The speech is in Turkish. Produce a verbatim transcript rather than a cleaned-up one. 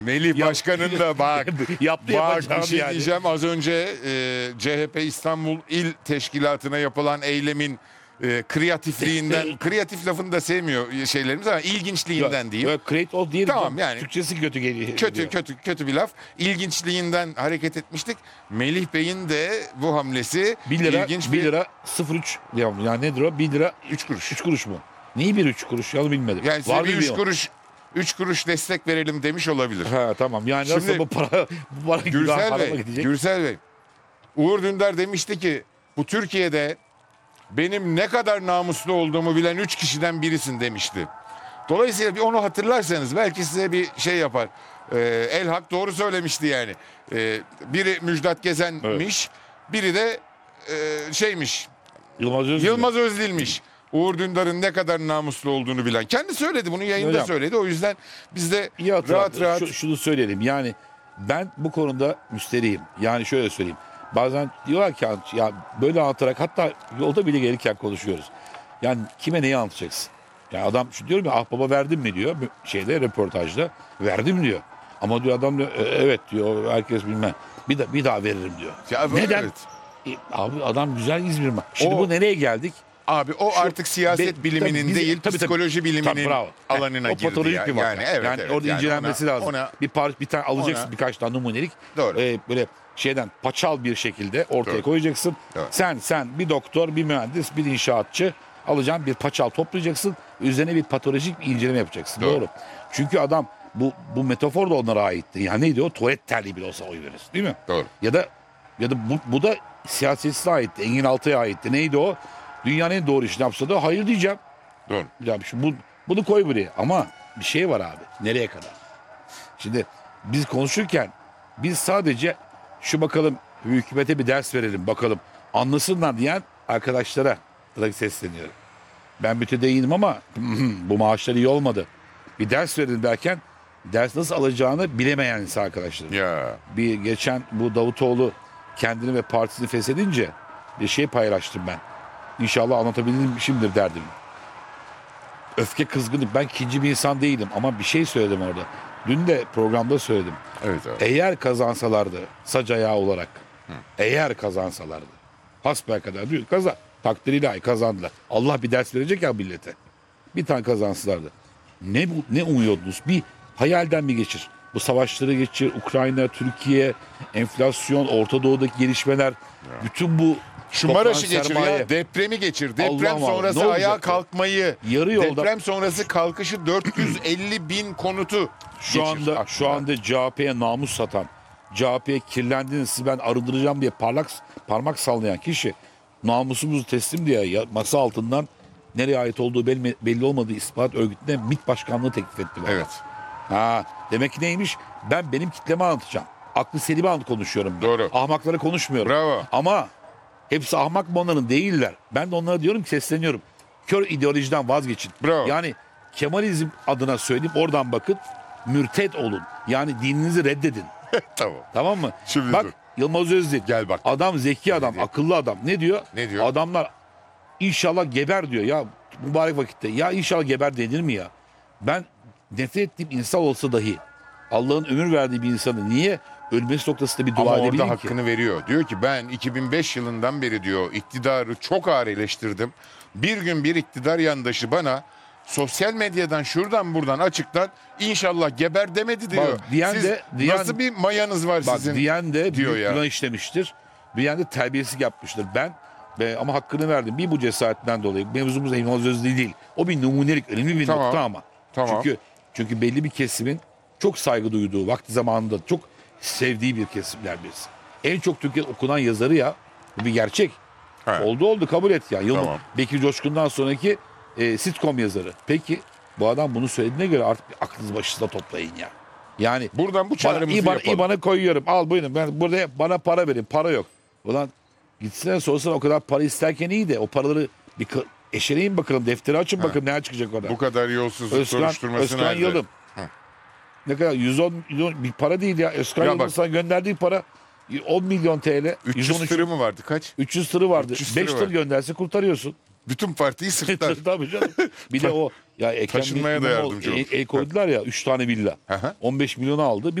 Melih Başkan'ın da bak, yaptı bak bir yapacağım şey yani. diyeceğim. Az önce e, C H P İstanbul İl Teşkilatı'na yapılan eylemin e, kreatifliğinden, kreatif lafını da sevmiyor şeylerimiz ama ilginçliğinden diyeyim. Yok, create all değil. Tamam, yani. Türkçesi kötü geliyor. Kötü kötü kötü bir laf. İlginçliğinden hareket etmiştik. Melih Bey'in de bu hamlesi bir lira, ilginç bir bir... lira sıfır üç ya, yani nedir o? bir lira üç kuruş. üç kuruş mu? Niye bir üç kuruş? Ya bilmedim. Yani size Var bir mı üç bir o? kuruş üç kuruş destek verelim demiş olabilir. Ha tamam. Yani Şimdi- nasıl bu para bu para günah Gürsel harama Bey, gidecek? Gürsel Bey. Uğur Dündar demişti ki bu Türkiye'de benim ne kadar namuslu olduğumu bilen üç kişiden birisin demişti. Dolayısıyla bir onu hatırlarsanız belki size bir şey yapar. Ee, El Hak doğru söylemişti yani. Ee, biri Müjdat Gezen'miş, biri de e, şeymiş, Yılmaz Özdil. Yılmaz Özdil'miş. Uğur Dündar'ın ne kadar namuslu olduğunu bilen. Kendi söyledi bunu, yayında Hocam, söyledi. O yüzden biz de İyi rahat hatırlattın. rahat... Şu- şunu söyleyelim. Yani ben bu konuda müsterihim. Yani şöyle söyleyeyim. Bazen diyorlar ki ya böyle anlatarak, hatta yolda bile gelirken konuşuyoruz. Yani kime neyi anlatacaksın? Ya adam şu diyorum ya, ah baba verdim mi diyor şeyde, röportajda. Verdim diyor. Ama diyor adam diyor "E, evet diyor, herkes bilmem. Bir, da, bir daha veririm diyor. Ya, Neden? evet. E, abi adam güzel İzmir. Şimdi O- bu nereye geldik? Abi o Şu- artık siyaset Be- biliminin tabii biz- değil, tabii, tabii. psikoloji biliminin Tabii, bravo. alanına o girdi patolojik ya. bir vaka. Yani evet, yani evet. orada Yani incelenmesi ona- lazım. ona- bir par bir tane alacaksın, ona- birkaç tane numunelik. Doğru. E, böyle şeyden paçal bir şekilde ortaya Doğru. koyacaksın. Doğru. Sen sen bir doktor, bir mühendis, bir inşaatçı alacaksın, bir paçal toplayacaksın. Üzerine bir patolojik bir inceleme yapacaksın. Doğru. Doğru. Çünkü adam bu bu metafor da onlara aitti. Yani neydi o? Tuvalet terliği bile olsa oy verir. Değil mi? Doğru. Ya da ya da bu, bu da siyasetçisine aitti. Engin Altay'a aitti. Neydi o? Dünyanın en doğru işini yapsa da hayır diyeceğim. Doğru. Ya şu bu, bunu koy buraya. Ama bir şey var abi. Nereye kadar? Şimdi biz konuşurken biz sadece şu bakalım hükümete bir ders verelim bakalım anlasınlar diyen arkadaşlara da sesleniyorum. Ben mütedeyyinim ama bu maaşlar iyi olmadı. Bir ders verelim derken ders nasıl alacağını bilemeyen insan arkadaşlarım. Ya Bir geçen bu Davutoğlu kendini ve partisini feshedince bir şey paylaştım ben. İnşallah anlatabilmişimdir derdim. Öfke, kızgınlık. Ben ikinci bir insan değilim ama bir şey söyledim orada. Dün de programda söyledim. evet abi. Eğer kazansalardı sac ayağı olarak, eğer kazansalardı, hasbelkader diyor kazan. Takdir ilahi kazandılar. Allah bir ders verecek ya millete. Bir tane kazansalardı. Ne bu, ne umuyordunuz? Bir hayalden mi geçir? Bu savaşları geçir. Ukrayna, Türkiye, enflasyon, Orta Doğu'daki gelişmeler, bütün bu Şu toplanan Maraş'ı geçir sermaye. ya, depremi geçir. Deprem Allah'ım Allah, sonrası ne olacak ayağa ya? kalkmayı, Yarı yolda- deprem sonrası kalkışı dört yüz elli bin konutu Şu geçir anda aklına. şu anda C H P'ye namus satan, C H P'ye kirlendiğiniz sizi ben arındıracağım diye parlak parmak sallayan kişi namusumuzu teslim diye ya- masa altından nereye ait olduğu belli, belli olmadığı istihbarat örgütüne MİT başkanlığı teklif etti bana. Evet. Ha, demek ki neymiş? Ben benim kitleme anlatacağım. Aklı selime anlat konuşuyorum ben. Doğru. Ahmaklara konuşmuyorum. Bravo. Ama hepsi ahmak mı onların değiller. Ben de onlara diyorum ki sesleniyorum. Kör ideolojiden vazgeçin. Bravo. Yani Kemalizm adına söyleyeyim, oradan bakın. Mürted olun. Yani dininizi reddedin. Tamam. Tamam mı? Şimdi bak dur. Yılmaz Özdil. Gel bak. Adam zeki adam, diyor? akıllı adam. Ne diyor? Ne diyor? Adamlar inşallah geber diyor. Ya mübarek vakitte. Ya inşallah geber denir mi ya? Ben nefret ettiğim insan olsa dahi Allah'ın ömür verdiği bir insanı niye ölmesi noktasında bir dua Ama orada edebileyim ki? hakkını veriyor. Diyor ki ben iki bin beş yılından beri diyor iktidarı çok ağır eleştirdim. Bir gün bir iktidar yandaşı bana sosyal medyadan şuradan buradan açıktan inşallah geber demedi diyor. Bak, diyen Siz de- diyen- nasıl bir mayanız var Bak sizin? diyen de diyor büyük ya. günah işlemiştir. Diyen de terbiyesizlik yapmıştır. Ben be, ama hakkını verdim. Bir bu cesaretinden dolayı. Mevzumuz Yılmaz Özdil değil. O bir numunelik, önemli bir Tamam. nokta ama. Tamam. Çünkü çünkü belli bir kesimin çok saygı duyduğu, vakti zamanında çok sevdiği bir kesimler birisi. En çok Türkiye'de okunan yazarı ya. Bu bir gerçek. Evet. Oldu oldu kabul et ya. Yılmaz Tamam. Bekir Coşkun'dan sonraki e, sitcom yazarı. Peki bu adam bunu söylediğine göre artık bir aklınızı başınıza toplayın ya. Yani Buradan bu bana, çağrımızı İban, yapalım. İban'a koyuyorum. Al buyurun. Ben burada bana para verin. Para yok. Ulan gitsene sorsana, o kadar para isterken iyi de o paraları bir kı- eşeleyin bakalım. Defteri açın bakalım ne çıkacak orada. Bu kadar yolsuzluk Özkan, soruşturması Özkan nerede? Yıldım. Ne kadar? yüz on milyon bir para değil ya. Özkan Ya Yıldırım bak- sana gönderdiği para on milyon T L. üç yüz yüz on üç tırı mı vardı kaç? üç yüz tırı vardı. üç yüz beş tırı tır var. gönderse kurtarıyorsun. Bütün partiyi sırtlar. Tabii canım. Bir de o ya Ekrem Taşınmaya da İmamoğlu yardımcı el, olur. el koydular ya üç tane villa. Hı hı. on beş milyonu aldı.